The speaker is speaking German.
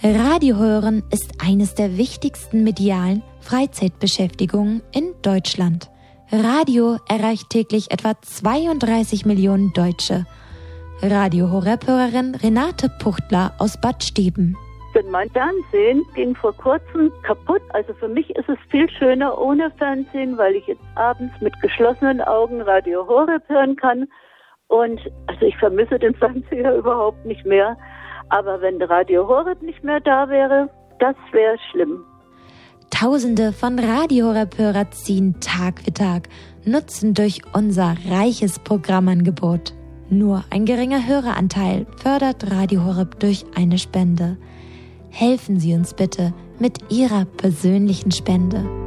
Radio hören ist eines der wichtigsten medialen Freizeitbeschäftigungen in Deutschland. Radio erreicht täglich etwa 32 Millionen Deutsche. Radio Horeb-Hörerin Renate Puchtler aus Bad Steben. Denn mein Fernsehen ging vor kurzem kaputt. Also für mich ist es viel schöner ohne Fernsehen, weil ich jetzt abends mit geschlossenen Augen Radio Horeb hören kann. Und also ich vermisse den Fernseher überhaupt nicht mehr. Aber wenn Radio Horeb nicht mehr da wäre, das wäre schlimm. Tausende von Radio Horeb-Hörer ziehen Tag für Tag, nutzen durch unser reiches Programmangebot. Nur ein geringer Höreranteil fördert Radio Horeb durch eine Spende. Helfen Sie uns bitte mit Ihrer persönlichen Spende.